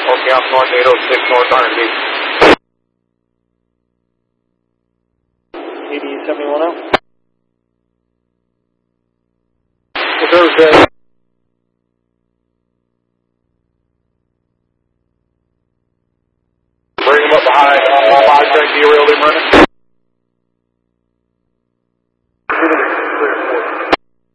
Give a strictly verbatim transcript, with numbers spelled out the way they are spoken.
Gap North eight oh six North R and B. E D seventy-one oh. Thursday. Bring him up behind. Five track derailed him running.